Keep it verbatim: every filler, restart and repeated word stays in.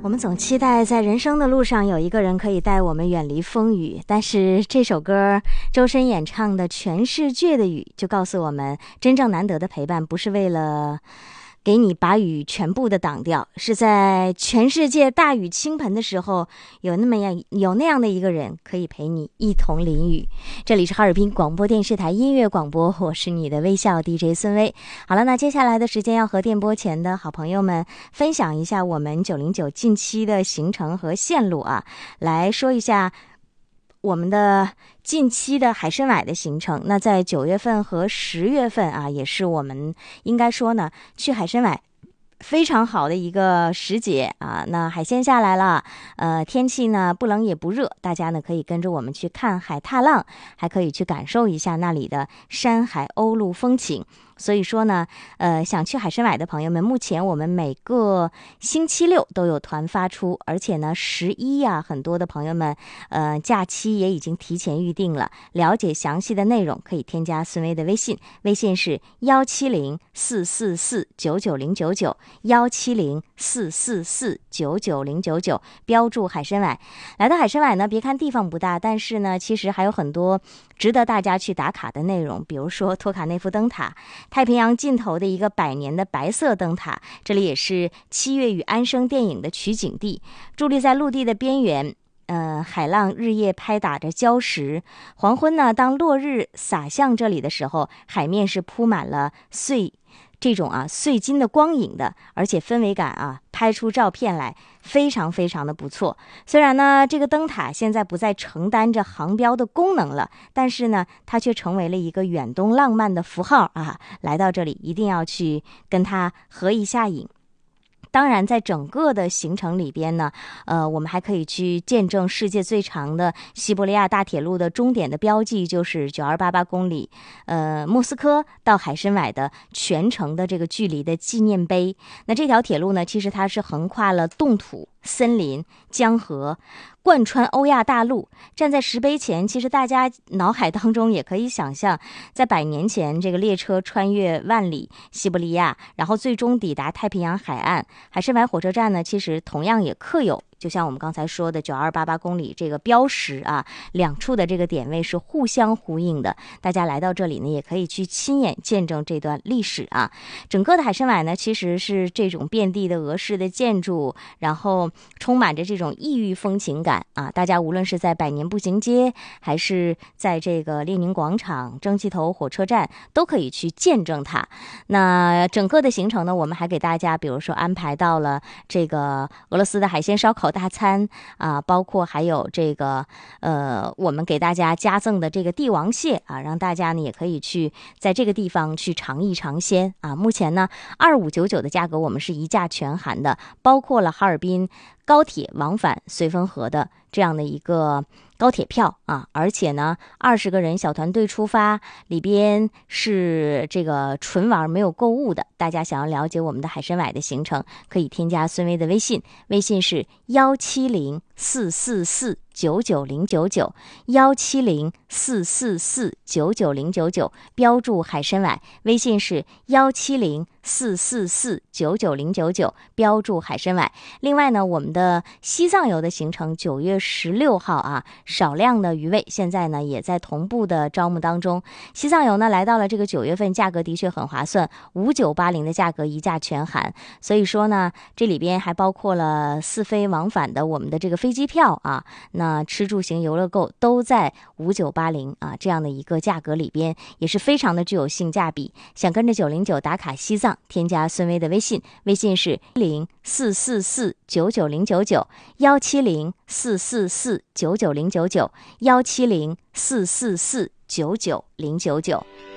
我们总期待在人生的路上有一个人可以带我们远离风雨，但是这首歌周深演唱的《全世界的雨》就告诉我们，真正难得的陪伴不是为了给你把雨全部的挡掉，是在全世界大雨倾盆的时候，有那么样有那样的一个人可以陪你一同淋雨。这里是哈尔滨广播电视台音乐广播，我是你的微笑 D J 孙薇。好了，那接下来的时间要和电波前的好朋友们分享一下我们九零九近期的行程和线路啊，来说一下我们的近期的海参崴的行程。那在九月份和十月份啊，也是我们应该说呢去海参崴非常好的一个时节啊。那海鲜下来了，呃，天气呢不冷也不热，大家呢可以跟着我们去看海踏浪，还可以去感受一下那里的山海鸥鹭风情。所以说呢，呃，想去海参崴的朋友们，目前我们每个星期六都有团发出，而且呢，十一呀，很多的朋友们，呃，假期也已经提前预定了。了解详细的内容，可以添加孙薇的微信，微信是幺七零四四四九九零九九，幺七零四四四九九零九九，标注海参崴。来到海参崴呢，别看地方不大，但是呢，其实还有很多值得大家去打卡的内容，比如说托卡内夫灯塔。太平洋尽头的一个百年的白色灯塔，这里也是《七月与安生》电影的取景地。伫立在陆地的边缘，呃，海浪日夜拍打着礁石。黄昏呢，当落日洒向这里的时候，海面是铺满了碎这种啊碎金的光影的，而且氛围感啊，拍出照片来非常非常的不错。虽然呢，这个灯塔现在不再承担着航标的功能了，但是呢，它却成为了一个远东浪漫的符号啊！来到这里，一定要去跟它合一下影。当然，在整个的行程里边呢，呃，我们还可以去见证世界最长的西伯利亚大铁路的终点的标记，就是九二八八公里，呃，莫斯科到海参崴的全程的这个距离的纪念碑。那这条铁路呢，其实它是横跨了冻土、森林、江河，贯穿欧亚大陆。站在石碑前，其实大家脑海当中也可以想象，在百年前，这个列车穿越万里西伯利亚，然后最终抵达太平洋海岸。海参崴火车站呢，其实同样也刻有，就像我们刚才说的九二八八公里这个标识啊，两处的这个点位是互相呼应的。大家来到这里呢，也可以去亲眼见证这段历史啊。整个的海参崴呢，其实是这种遍地的俄式的建筑，然后充满着这种异域风情感啊。大家无论是在百年步行街，还是在这个列宁广场、蒸汽头火车站，都可以去见证它。那整个的行程呢，我们还给大家比如说安排到了这个俄罗斯的海鲜烧烤大餐啊，包括还有这个呃，我们给大家加赠的这个帝王蟹啊，让大家呢也可以去在这个地方去尝一尝鲜啊。目前呢，二五九九的价格我们是一价全含的，包括了哈尔滨高铁往返绥芬河的这样的一个高铁票啊，而且呢，二十个人小团队出发，里边是这个纯玩没有购物的。大家想要了解我们的海参崴的行程，可以添加孙薇的微信，微信是幺七零四四四九九零九九，幺七零四四四九九零九九，标注海参崴，微信是幺七零四四四九九零九九，标注海参崴。另外呢，我们的西藏游的行程九月十六号啊，少量的余位，现在呢也在同步的招募当中。西藏游呢来到了这个九月份，价格的确很划算，五九八零的价格一价全含。所以说呢，这里边还包括了四飞往返的我们的这个飞机票啊，那吃住行游乐购都在五九八零啊这样的一个价格里边，也是非常的具有性价比。想跟着九零九打卡西藏，添加孙薇的微信，微信是零四四四九九零九九，幺七零四四四九九零九九，幺七零四四四九九零九九。